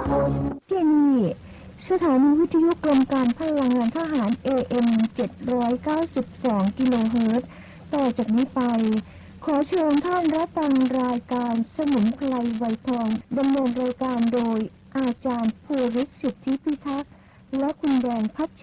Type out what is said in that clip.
ที่นี่สถานีวิทยุกรมการพลังงานทหาร AM 792 กิโลเฮิรตซ์ต่อจากนี้ไปขอเชิญท่านรับฟังรายการสมุนไพรไวยทองดำเนินรายการโดยอาจารย์ภูริศ สิทธิพิทักษ์และคุณแดงพั